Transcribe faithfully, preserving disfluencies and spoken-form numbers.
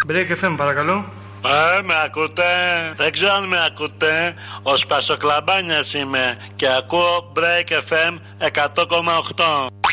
Break εφ εμ παρακαλώ. Ε, με ακούτε? Δεν ξέρω αν με ακούτε. Ο Σπασοκλαμπάνιας είμαι και ακούω Break εφ εμ εκατό κόμμα οκτώ.